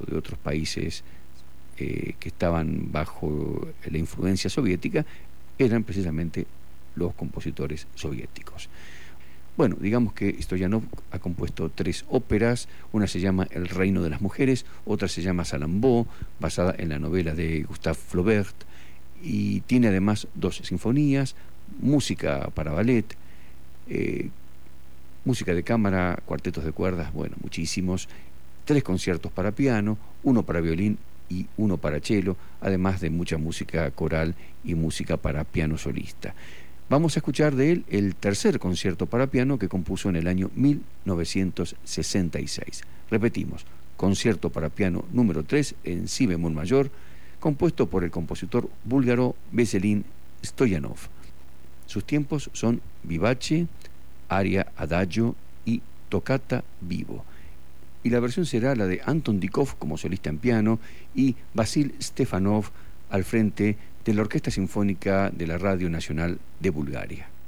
de otros países que estaban bajo la influencia soviética, eran precisamente los compositores soviéticos. Bueno, digamos que Stoyanov ha compuesto 3 óperas, una se llama El reino de las mujeres, otra se llama Salammbô, basada en la novela de Gustave Flaubert, y tiene además 2 sinfonías, música para ballet, música de cámara, cuartetos de cuerdas, bueno, muchísimos, 3 conciertos para piano, 1 para violín y 1 para cello, además de mucha música coral y música para piano solista. Vamos a escuchar de él el tercer concierto para piano que compuso en el año 1966. Repetimos, concierto para piano número 3 en si bemol mayor, compuesto por el compositor búlgaro Veselin Stoyanov. Sus tiempos son vivace, aria adagio y toccata vivo. Y la versión será la de Anton Dikov como solista en piano y Vasil Stefanov al frente de la Orquesta Sinfónica de la Radio Nacional de Bulgaria.